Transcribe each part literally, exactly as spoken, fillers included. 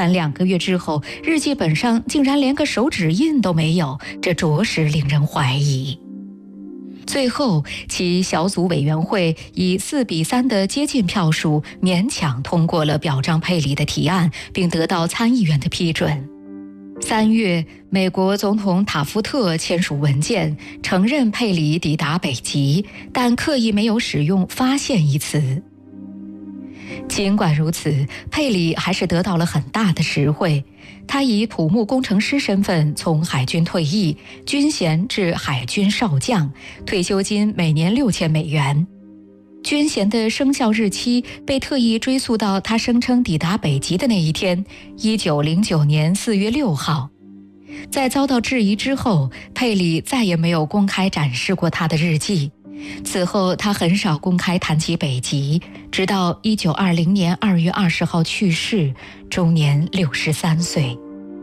但两个月之后，日记本上竟然连个手指印都没有，这着实令人怀疑。最后，其小组委员会以四比三的接近票数，勉强通过了表彰佩里的提案，并得到参议院的批准。三月，美国总统塔夫特签署文件，承认佩里抵达北极，但刻意没有使用"发现"一词。尽管如此，佩里还是得到了很大的实惠。他以土木工程师身份从海军退役，军衔至海军少将，退休金每年六千美元。军衔的生效日期被特意追溯到他声称抵达北极的那一天，一九零九年四月六号。在遭到质疑之后，佩里再也没有公开展示过他的日记。此后，他很少公开谈及北极，直到一九二零年二月二十号去世，终年六十三岁。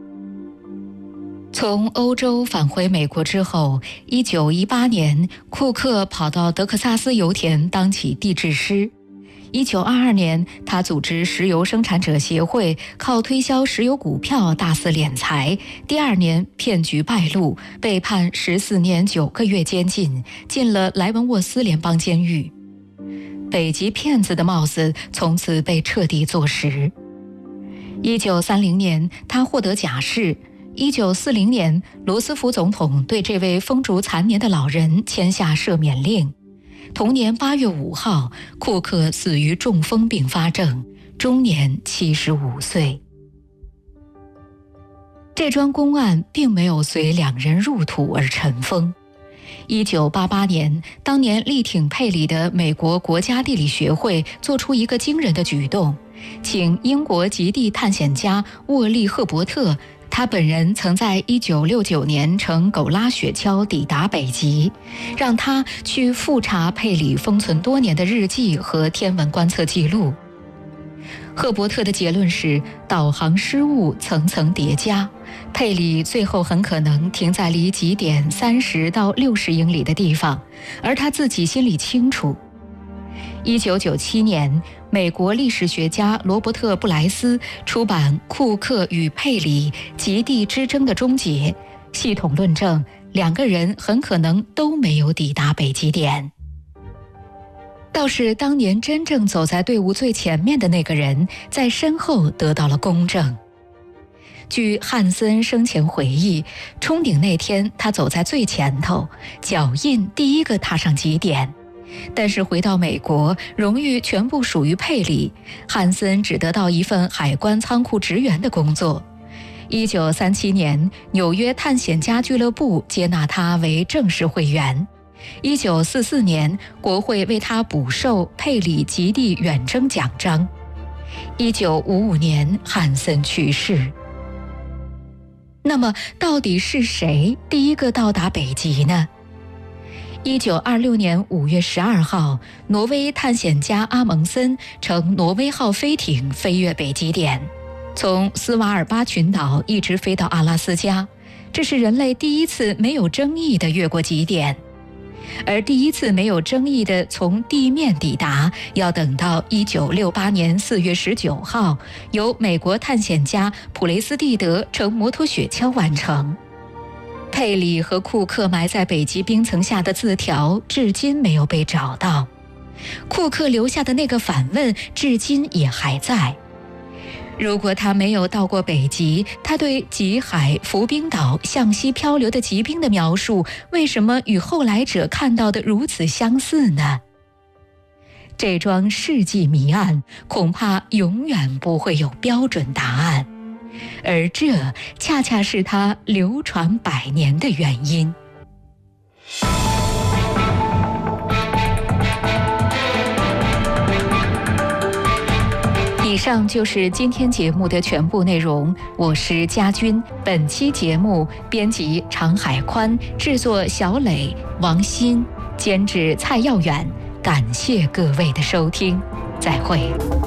从欧洲返回美国之后，一九一八年，库克跑到德克萨斯油田当起地质师。一九二二年，他组织石油生产者协会，靠推销石油股票大肆敛财。第二年，骗局败露，被判十四年九个月监禁，进了莱文沃斯联邦监狱。北极骗子的帽子从此被彻底坐实。一九三零年，他获得假释。一九四零年，罗斯福总统对这位风烛残年的老人签下赦免令。同年八月五号，库克死于中风并发症，终年七十五岁。这桩公案并没有随两人入土而尘封。一九八八年，当年力挺佩里的美国国家地理学会做出一个惊人的举动，请英国极地探险家沃利·赫伯特，他本人曾在一九六九年乘狗拉雪橇抵达北极，让他去复查佩里封存多年的日记和天文观测记录。赫伯特的结论是，导航失误层层叠加，佩里最后很可能停在离极点三十到六十英里的地方，而他自己心里清楚。一九九七年，美国历史学家罗伯特·布莱斯出版《库克与佩里：极地之争的终结》，系统论证两个人很可能都没有抵达北极点。倒是当年真正走在队伍最前面的那个人，在身后得到了公正。据汉森生前回忆，冲顶那天他走在最前头，脚印第一个踏上极点。但是回到美国，荣誉全部属于佩里，汉森只得到一份海关仓库职员的工作。一九三七年，纽约探险家俱乐部接纳他为正式会员。一九四四年，国会为他补授佩里极地远征奖章。一九五五年，汉森去世。那么，到底是谁第一个到达北极呢？一九二六年五月十二号，挪威探险家阿蒙森乘挪威号飞艇飞越北极点，从斯瓦尔巴群岛一直飞到阿拉斯加，这是人类第一次没有争议的越过极点。而第一次没有争议的从地面抵达，要等到一九六八年四月十九号，由美国探险家普雷斯蒂德乘摩托雪橇完成。佩里和库克埋在北极冰层下的字条至今没有被找到，库克留下的那个反问至今也还在。如果他没有到过北极，他对极海、浮冰岛向西漂流的极冰的描述，为什么与后来者看到的如此相似呢？这桩世纪谜案恐怕永远不会有标准答案，而这恰恰是它流传百年的原因。以上就是今天节目的全部内容，我是佳君。本期节目编辑常海宽，制作小磊、王鑫，监制蔡耀远。感谢各位的收听，再会。